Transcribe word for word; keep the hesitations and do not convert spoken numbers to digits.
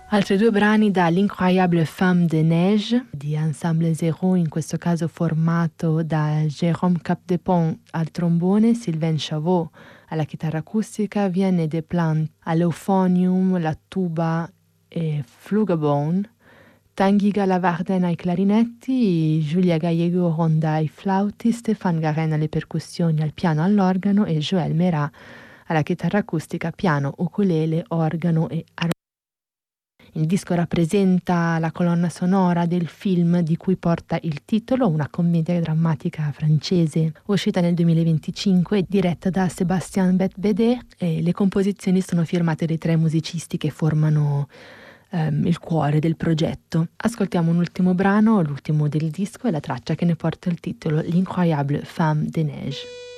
Altri due brani da L'Incroyable Femme de Neige di Ensemble Zéro, in questo caso formato da Jérôme Capdepont al trombone, Sylvain Chavot alla chitarra acustica, Vianney Desplantes all'euphonium, la tuba e Flugabone, Tanguy Galavardin ai clarinetti, Giulia Gallego Ronda ai flauti, Stéphane Garen alle percussioni, al piano, all'organo e Joël Merat alla chitarra acustica, piano, ukulele, organo e armonia. Il disco rappresenta la colonna sonora del film di cui porta il titolo, una commedia drammatica francese uscita nel duemilaventicinque, diretta da Sébastien Betbeder, e le composizioni sono firmate dai tre musicisti che formano um, il cuore del progetto. Ascoltiamo un ultimo brano, l'ultimo del disco, e la traccia che ne porta il titolo L'Incroyable Femme de Neige.